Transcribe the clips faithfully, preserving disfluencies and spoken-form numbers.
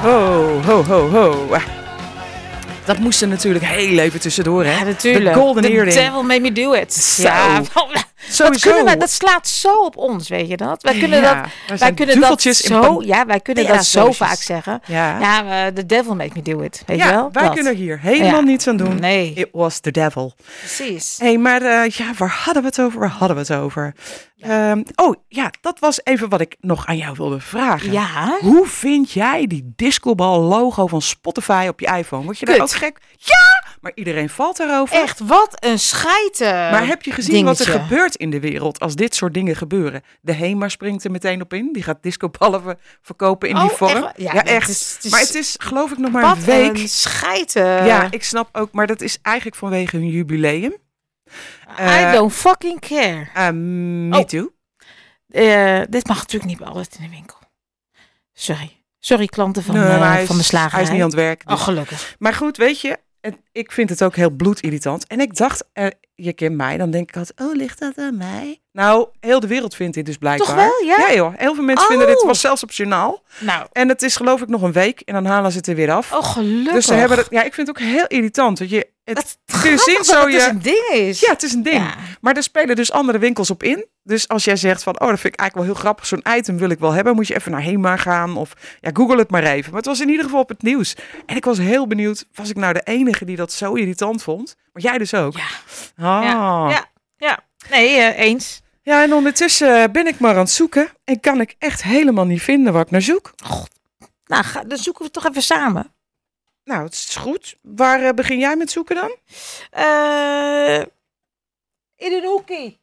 Ho, ho, ho, ho. Dat moest er natuurlijk heel even tussendoor, hè? Ja, natuurlijk. De golden The earring. devil made me do it. Zo. Ja, Sowieso. dat, kunnen wij, dat slaat zo op ons, weet je dat? Wij kunnen Ja, dat, wij wij zijn kunnen dat duveltjes in zo, pan- ja, wij kunnen dat zo Perasausjes. vaak zeggen. Ja, Ja, uh, the devil made me do it, weet ja je wel? wij Dat. kunnen hier helemaal Ja. niets aan doen. Nee, It was the devil. precies. Hé, hey, maar uh, ja, waar hadden we het over? Waar hadden we het over? Um, oh, ja, dat was even wat ik nog aan jou wilde vragen. Ja. Hoe vind jij die discobal logo van Spotify op je iPhone? Word je daar Kut. ook gek? Ja, maar iedereen valt daarover. Echt, wat een scheiten. Maar heb je gezien dingetje. wat er gebeurt in de wereld als dit soort dingen gebeuren? De HEMA springt er meteen op in. Die gaat discoballen ver- verkopen in die Oh, vorm. echt? Ja, Ja, het echt. is- het is- Maar het is geloof ik nog maar Wat een week. een scheiten. Ja, ik snap ook. Maar dat is eigenlijk vanwege hun jubileum. I Uh, don't fucking care. Uh, me Oh. too. Uh, dit mag natuurlijk niet bij altijd in de winkel. Sorry. Sorry klanten van, Nee, uh, maar hij is, van de slagerij. Hij is niet aan het werk. Dus. Oh, gelukkig. Maar goed, weet je, het, ik vind het ook heel bloedirritant. En ik dacht, uh, je kent mij, dan denk ik altijd, oh, ligt dat aan mij? Nou, heel de wereld vindt dit dus blijkbaar. Toch wel, ja? Ja joh, heel veel mensen Oh. vinden dit, was zelfs op het journaal. Nou, En het is geloof ik nog een week en dan halen ze het er weer af. oh, gelukkig. Dus ze hebben het, ja, ik vind het ook heel irritant. Dat je, het, Dat kun je zien grappig zo dat het je... dus een ding is. Ja, het is een ding. Ja. Maar er spelen dus andere winkels op in. Dus als jij zegt van, oh, dat vind ik eigenlijk wel heel grappig. Zo'n item wil ik wel hebben. Moet je even naar HEMA gaan. Of ja, google het maar even. Maar het was in ieder geval op het nieuws. En ik was heel benieuwd. Was ik nou de enige die dat zo irritant vond? Maar jij dus ook? Ja. Ah. Ja, ja, ja. Nee, uh, eens. Ja, en ondertussen ben ik maar aan het zoeken. En kan ik echt helemaal niet vinden waar ik naar zoek. Nou, ga, dan zoeken we het toch even samen. Nou, het is goed. Waar uh, begin jij met zoeken dan? Uh, in een hoekie.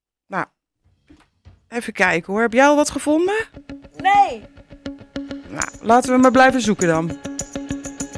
Even kijken hoor. Heb jij al wat gevonden? Nee. Nou, laten we maar blijven zoeken dan.